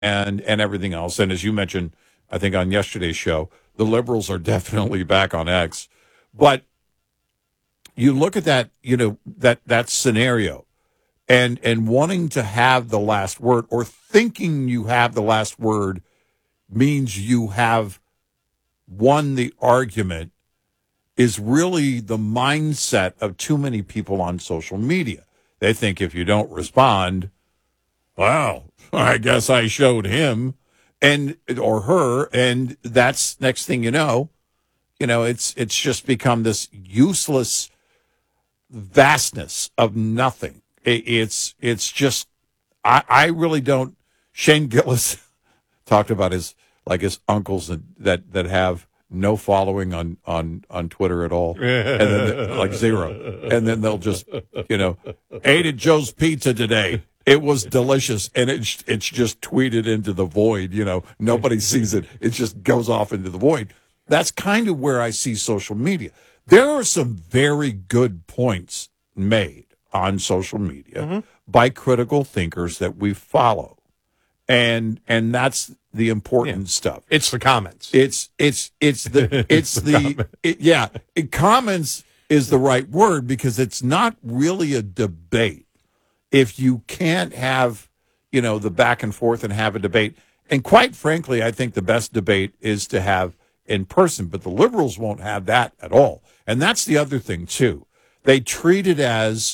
and everything else. And as you mentioned, I think on yesterday's show, the liberals are definitely back on X. But you look at that, that scenario, and wanting to have the last word or thinking you have the last word means you have won the argument is really the mindset of too many people on social media. They think if you don't respond, well, I guess I showed him or her, and that's next thing you know, it's just become this useless vastness of nothing. It's just I really don't. Shane Gillis talked about his uncles that have no following on Twitter at all, and then like zero, and then they'll just ate at Joe's Pizza today. It was delicious, and it's just tweeted into the void. Nobody sees it. It just goes off into the void. That's kind of where I see social media. There are some very good points made on social media by critical thinkers that we follow, and that's the important stuff. It's the comments. Comments is the right word because it's not really a debate. If you can't have, the back and forth and have a debate, and quite frankly, I think the best debate is to have in person, but the liberals won't have that at all. And that's the other thing too. They treat it as,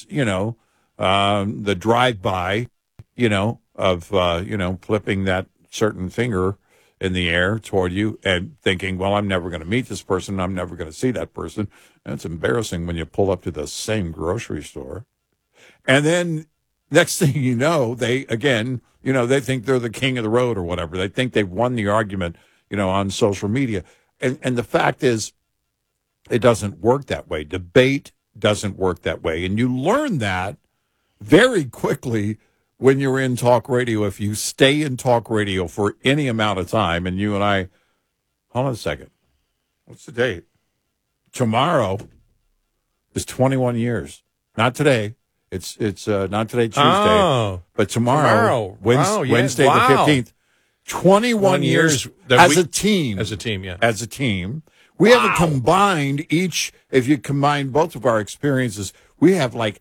the drive-by, of, flipping that certain finger in the air toward you and thinking, well, I'm never going to meet this person. I'm never going to see that person. And it's embarrassing when you pull up to the same grocery store. And then next thing you know, they think they're the king of the road or whatever. They think they've won the argument, on social media. And the fact is, it doesn't work that way. Debate doesn't work that way. And you learn that very quickly when you're in talk radio. If you stay in talk radio for any amount of time, and you and I, hold on a second. What's the date? Tomorrow is 21 years. Not today. It's not today, Tuesday, but tomorrow. Wednesday the 15th. 21 years as a team. As a team, yeah. As a team. We have combined if you combine both of our experiences, we have like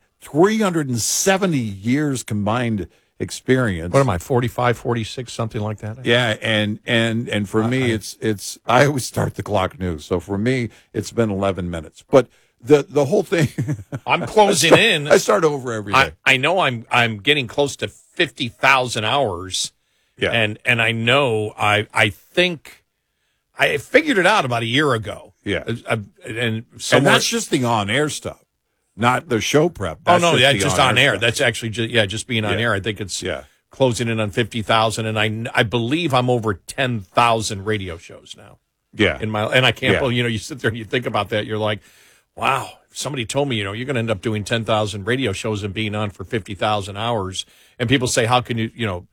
370 years combined experience. What am I, 45, 46, something like that? Yeah, and for me, it's I always start the clock new. So for me, it's been 11 minutes. But the whole thing. I'm closing in. I start over every day. I know I'm getting close to 50,000 hours. Yeah. And I know I think I figured it out about a year ago. Yeah. And that's just the on-air stuff, not the show prep. That's just on air. That's actually just being on air. I think it's closing in on 50,000, and I believe I'm over 10,000 radio shows now. Yeah. And I can't believe, you sit there and you think about that, you're like, wow, if somebody told me, you're going to end up doing 10,000 radio shows and being on for 50,000 hours. And people say, how can you,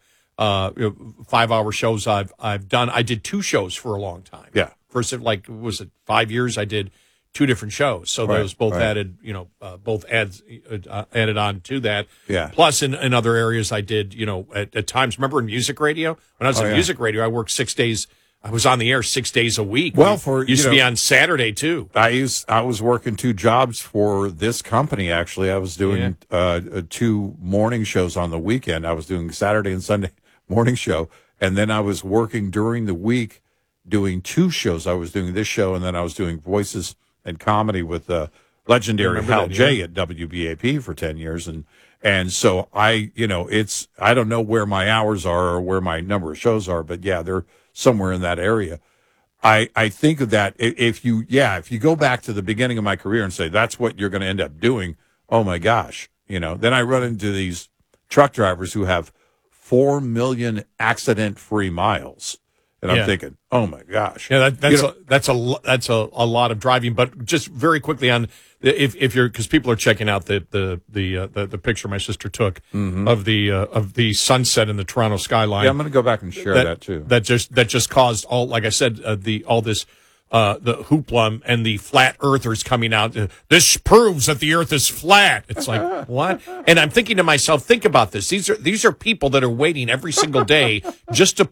5-hour shows I've done. I did 2 shows for a long time. Yeah. First, was it 5 years? I did 2 different shows. So those both added, both added on to that. Yeah. Plus in other areas I did, at times, remember in music radio? When I was in music radio, I worked 6 days. I was on the air 6 days a week. Well, used to be on Saturday too. I was working 2 jobs for this company. Actually, I was doing 2 morning shows on the weekend. I was doing Saturday and Sunday morning show, and then I was working during the week doing 2 shows. I was doing this show, and then I was doing voices and comedy with legendary Hal J at WBAP for 10 years, and so I don't know where my hours are or where my number of shows are, but they're somewhere in that area. I think of that if you go back to the beginning of my career and say that's what you're going to end up doing, oh my gosh, then I run into these truck drivers who have 4 million accident-free miles, and I'm thinking, oh my gosh, that's a lot of driving. But just very quickly on if you're, because people are checking out the picture my sister took of the sunset in the Toronto skyline. Yeah, I'm going to go back and share that too. That just caused all, like I said, all this the hoopla and the flat earthers coming out. This proves that the earth is flat. It's like, what? And I'm thinking to myself, think about this. These are people that are waiting every single day just to